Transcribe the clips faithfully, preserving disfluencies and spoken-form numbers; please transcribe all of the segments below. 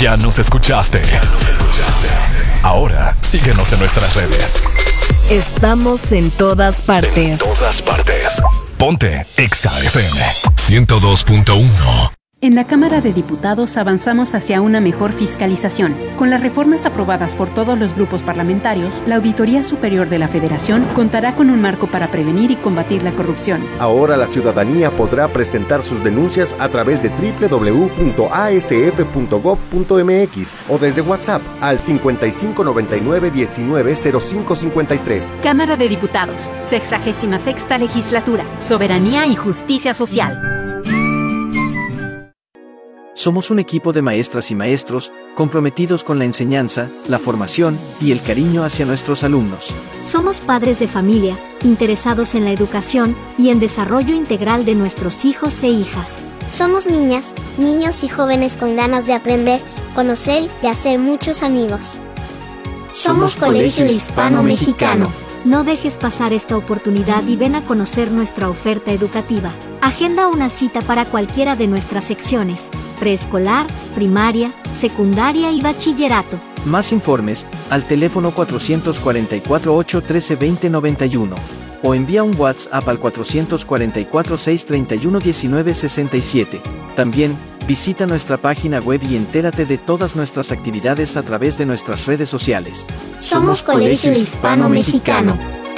Ya nos escuchaste. Ya nos escuchaste. Ahora, síguenos en nuestras redes. Estamos en todas partes. En todas partes. Ponte Exa F M ciento dos punto uno. En la Cámara de Diputados avanzamos hacia una mejor fiscalización. Con las reformas aprobadas por todos los grupos parlamentarios, la Auditoría Superior de la Federación contará con un marco para prevenir y combatir la corrupción. Ahora la ciudadanía podrá presentar sus denuncias a través de doble u doble u doble u punto a s f punto gob punto m x o desde WhatsApp al cincuenta y cinco noventa y nueve diecinueve cero cinco cincuenta y tres. Cámara de Diputados, sexagésima sexta legislatura, soberanía y justicia social. Somos un equipo de maestras y maestros comprometidos con la enseñanza, la formación y el cariño hacia nuestros alumnos. Somos padres de familia, interesados en la educación y en desarrollo integral de nuestros hijos e hijas. Somos niñas, niños y jóvenes con ganas de aprender, conocer y hacer muchos amigos. Somos Colegio Hispano-Mexicano. No dejes pasar esta oportunidad y ven a conocer nuestra oferta educativa. Agenda una cita para cualquiera de nuestras secciones: preescolar, primaria, secundaria y bachillerato. Más informes al teléfono cuatro cuatro cuatro, ocho uno tres, dos cero nueve uno o envía un WhatsApp al cuatro cuatro cuatro, seis tres uno, uno nueve seis siete. También, visita nuestra página web y entérate de todas nuestras actividades a través de nuestras redes sociales. Somos Colegio Hispano-Mexicano.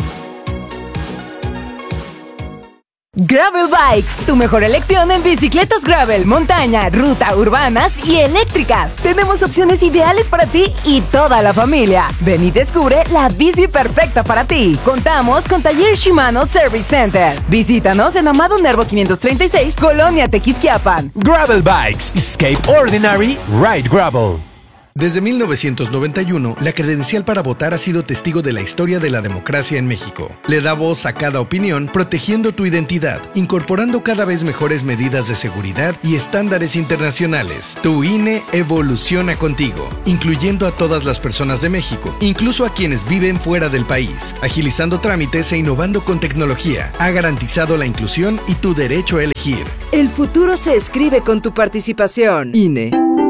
Gravel Bikes, tu mejor elección en bicicletas gravel, montaña, ruta, urbanas y eléctricas. Tenemos opciones ideales para ti y toda la familia. Ven y descubre la bici perfecta para ti. Contamos con Taller Shimano Service Center. Visítanos en Amado Nervo quinientos treinta y seis, Colonia Tequisquiapan. Gravel Bikes, escape ordinary, ride gravel. Desde mil novecientos noventa y uno, la credencial para votar ha sido testigo de la historia de la democracia en México. Le da voz a cada opinión, protegiendo tu identidad, incorporando cada vez mejores medidas de seguridad y estándares internacionales. Tu I N E evoluciona contigo, incluyendo a todas las personas de México, incluso a quienes viven fuera del país, agilizando trámites e innovando con tecnología. Ha garantizado la inclusión y tu derecho a elegir. El futuro se escribe con tu participación. I N E.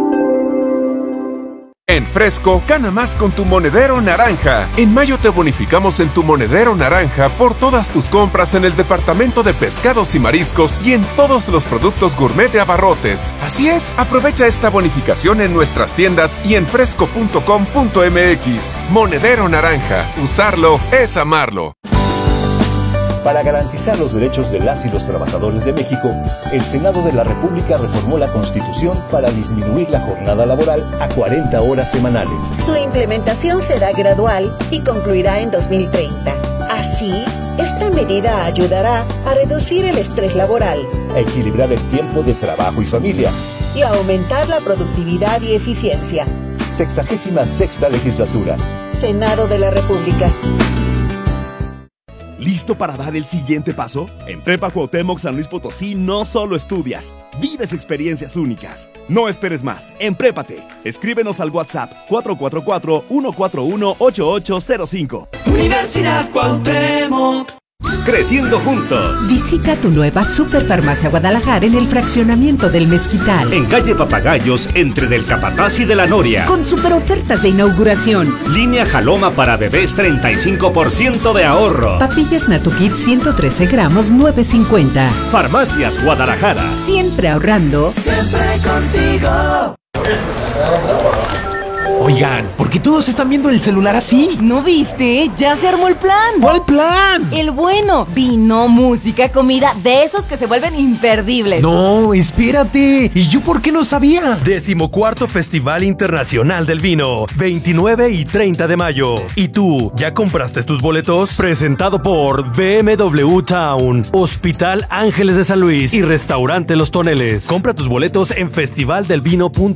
En Fresco, gana más con tu monedero naranja. En mayo te bonificamos en tu monedero naranja por todas tus compras en el departamento de pescados y mariscos y en todos los productos gourmet de Abarrotes. Así es, aprovecha esta bonificación en nuestras tiendas y en fresco punto com punto m x. Monedero naranja, usarlo es amarlo. Para garantizar los derechos de las y los trabajadores de México, el Senado de la República reformó la Constitución para disminuir la jornada laboral a cuarenta horas semanales. Su implementación será gradual y concluirá en dos mil treinta. Así, esta medida ayudará a reducir el estrés laboral, a equilibrar el tiempo de trabajo y familia y a aumentar la productividad y eficiencia. Sexagésima sexta legislatura. Senado de la República. ¿Listo para dar el siguiente paso? En Prepa Cuauhtémoc San Luis Potosí no solo estudias, vives experiencias únicas. No esperes más, emprépate. Escríbenos al WhatsApp cuatro cuatro cuatro, uno cuatro uno, ocho ocho cero cinco. Universidad Cuauhtémoc. Creciendo juntos. Visita tu nueva Superfarmacia Guadalajara en el fraccionamiento del Mezquital. En calle Papagayos, entre del Capataz y de la Noria. Con super ofertas de inauguración. Línea Jaloma para bebés, treinta y cinco por ciento de ahorro. Papillas Natuquit, ciento trece gramos, nueve cincuenta. Farmacias Guadalajara. Siempre ahorrando. Siempre contigo. Oigan, ¿por qué todos están viendo el celular así? ¿No viste? Ya se armó el plan. ¿Cuál plan? El bueno. Vino, música, comida, de esos que se vuelven imperdibles. No, espérate. ¿Y yo por qué no sabía? Decimocuarto Festival Internacional del Vino, veintinueve y treinta de mayo. ¿Y tú, ya compraste tus boletos? Presentado por B M W Town, Hospital Ángeles de San Luis y Restaurante Los Toneles. Compra tus boletos en festival del vino punto com.